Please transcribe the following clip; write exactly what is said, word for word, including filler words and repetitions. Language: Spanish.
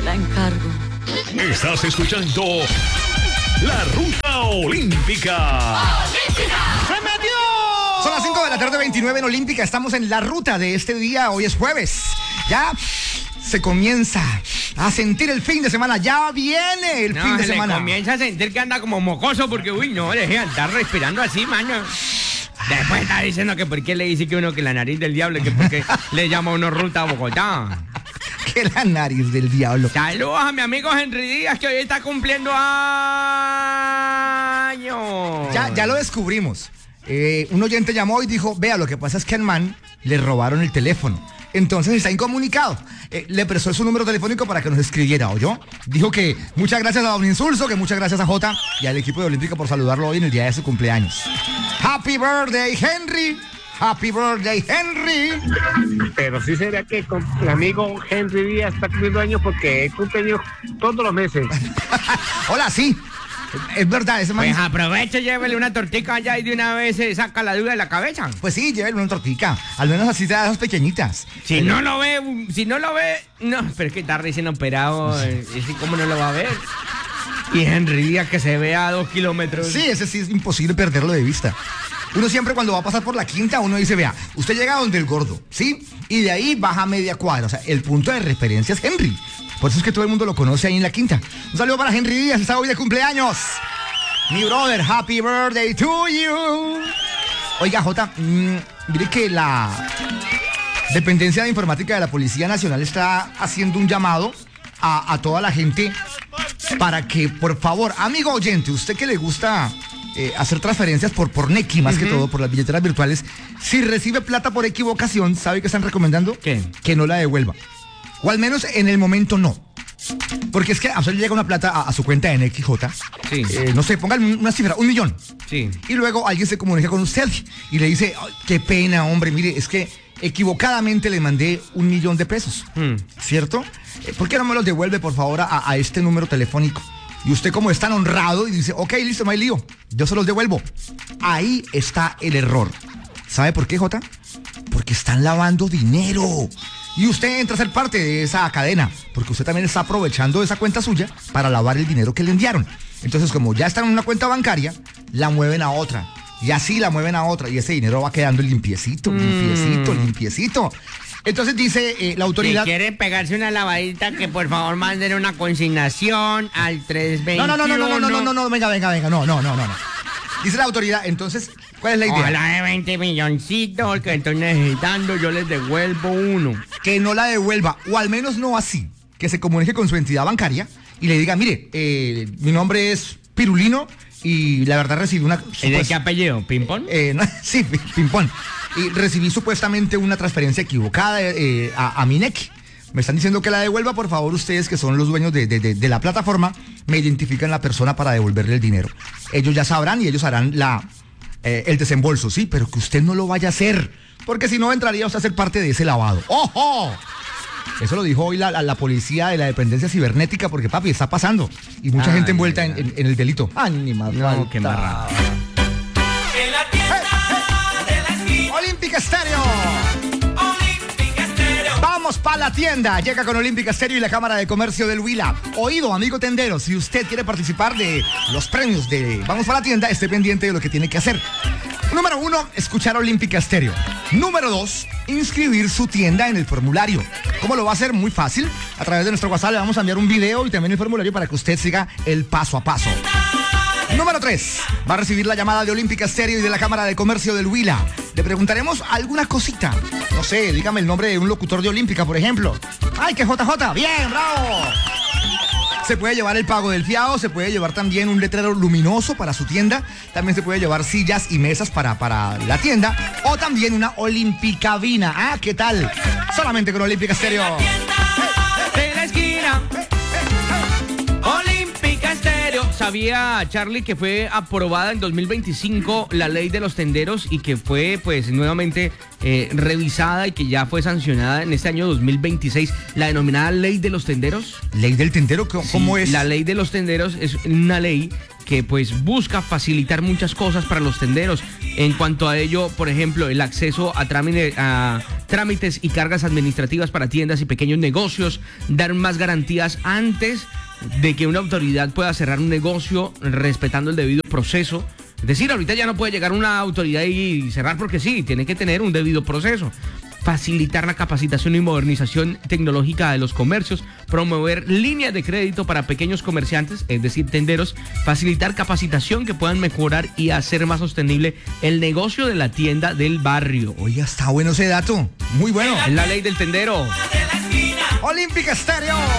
la encargo. Estás escuchando La Ruta Olímpica. ¡Se metió! Son las cinco de la tarde, veintinueve en Olímpica. Estamos en la ruta de este día. Hoy es jueves. Ya se comienza a sentir el fin de semana. Ya viene el no, fin de se semana. Comienza a sentir que anda como mocoso porque, uy, no, deje de andar respirando así, mano. Después está diciendo que por qué le dice que uno que la nariz del diablo y que por qué le llama a uno ruta a Bogotá. Que la nariz del diablo. Saludos a mi amigo Henry Díaz, que hoy está cumpliendo años. Ya, ya lo descubrimos. Eh, un oyente llamó y dijo, vea, lo que pasa es que al man le robaron el teléfono. Entonces está incomunicado. Eh, le prestó su número telefónico para que nos escribiera, ¿oyó? Dijo que muchas gracias a Don Insulso, que muchas gracias a Jota y al equipo de Olímpica por saludarlo hoy en el día de su cumpleaños. Happy birthday, Henry. Happy birthday, Henry. Pero sí será que con el amigo Henry Díaz está cumpliendo años porque he cumplido todos los meses. Hola, sí. Es verdad, ese man. Pues aproveche, llévele una tortica allá y de una vez se saca la duda de la cabeza. Pues sí, llévele una tortica. Al menos así se da esas pequeñitas. Si eh, no lo ve, si no lo ve, no, pero es que está recién operado, eh, así como no lo va a ver. Y Henry Díaz que se ve a dos kilómetros. Sí, ese sí es imposible perderlo de vista. Uno siempre cuando va a pasar por la quinta, uno dice, vea, usted llega donde el gordo, ¿sí? Y de ahí baja media cuadra. O sea, el punto de referencia es Henry. Por eso es que todo el mundo lo conoce ahí en la quinta. Un saludo para Henry Díaz, está hoy de cumpleaños. Mi brother, happy birthday to you. Oiga, Jota, mmm, mire que la Dependencia de Informática de la Policía Nacional está haciendo un llamado a, a toda la gente para que, por favor, amigo oyente, usted que le gusta eh, hacer transferencias por, por Nequi, más uh-huh. que todo, por las billeteras virtuales, si recibe plata por equivocación, ¿sabe qué están recomendando? ¿Qué? Que no la devuelva. O al menos en el momento no. Porque es que a usted le llega una plata a, a su cuenta en X J. Sí. Eh, no sé, pongan una cifra, un millón. Sí. Y luego alguien se comunica con usted y le dice, qué pena, hombre, mire, es que equivocadamente le mandé un millón de pesos. Mm. ¿Cierto? Eh, ¿Por qué no me los devuelve, por favor, a, a este número telefónico? Y usted como es tan honrado y dice, ok, listo, no hay lío, yo se los devuelvo. Ahí está el error. ¿Sabe por qué, Jota? Porque están lavando dinero. Y usted entra a ser parte de esa cadena, porque usted también está aprovechando esa cuenta suya para lavar el dinero que le enviaron. Entonces, como ya está en una cuenta bancaria, la mueven a otra. Y así la mueven a otra. Y ese dinero va quedando limpiecito, limpiecito, mm. limpiecito. Entonces dice eh, la autoridad... Si quiere pegarse una lavadita, que por favor manden una consignación al tres veintiuno. No, no, no, no, no, no, no, no, no, venga, venga, venga, no, no, no, no. Dice la autoridad, entonces, ¿cuál es la idea? Hola de veinte milloncitos que estoy necesitando, yo les devuelvo uno. Que no la devuelva, o al menos no así, que se comunique con su entidad bancaria y le diga, mire, eh, mi nombre es Pirulino y la verdad recibí una... ¿Y de qué apellido? ¿Pimpón? Eh, no, sí, Pimpón. Y recibí supuestamente una transferencia equivocada eh, a, a mi Nequi. Me están diciendo que la devuelva, por favor, ustedes que son los dueños de, de, de, de la plataforma, me identifican la persona para devolverle el dinero. Ellos ya sabrán y ellos harán la, eh, el desembolso, sí, pero que usted no lo vaya a hacer, porque si no entraría usted a ser parte de ese lavado. ¡Ojo! Eso lo dijo hoy la, la, la policía de la dependencia cibernética, porque papi, está pasando. Y mucha ay, gente envuelta en, en, en el delito. ¡Ay, ni más! No, qué embarrado. En la tienda hey, hey. de la esquina. Olímpica Estéreo. Vamos para la tienda. Llega con Olímpica Estéreo y la Cámara de Comercio del Huila. Oído, amigo tendero, si usted quiere participar de los premios de Vamos para la tienda, esté pendiente de lo que tiene que hacer. Número uno, escuchar Olímpica Estéreo. Número dos, inscribir su tienda en el formulario. ¿Cómo lo va a hacer? Muy fácil. A través de nuestro WhatsApp le vamos a enviar un video y también el formulario para que usted siga el paso a paso. Número tres, va a recibir la llamada de Olímpica Estéreo y de la Cámara de Comercio del Huila. Le preguntaremos alguna cosita. No sé, dígame el nombre de un locutor de Olímpica, por ejemplo. ¡Ay, que J J! ¡Bien, bravo! Se puede llevar el pago del fiado, se puede llevar también un letrero luminoso para su tienda. También se puede llevar sillas y mesas para, para la tienda. O también una Olimpicabina. Ah, ¿qué tal? Solamente con Olímpica Estéreo. De la esquina. Olímpica Estéreo. ¿Sabía, Charlie, que fue aprobada en dos mil veinticinco la ley de los tenderos y que fue pues nuevamente eh, revisada y que ya fue sancionada en este año dos mil veintiséis la denominada ley de los tenderos? ¿Ley del tendero? ¿Cómo sí, es? La ley de los tenderos es una ley que pues busca facilitar muchas cosas para los tenderos. En cuanto a ello, por ejemplo, el acceso a trámite, a trámites y cargas administrativas para tiendas y pequeños negocios, dar más garantías antes de que una autoridad pueda cerrar un negocio respetando el debido proceso. Es decir, ahorita ya no puede llegar una autoridad y cerrar porque sí, tiene que tener un debido proceso. Facilitar la capacitación y modernización tecnológica de los comercios, promover líneas de crédito para pequeños comerciantes, es decir, tenderos, facilitar capacitación que puedan mejorar y hacer más sostenible el negocio de la tienda del barrio. Oiga, está bueno ese dato. Muy bueno. Es la ley del tendero. de la esquina. Olímpica Estéreo.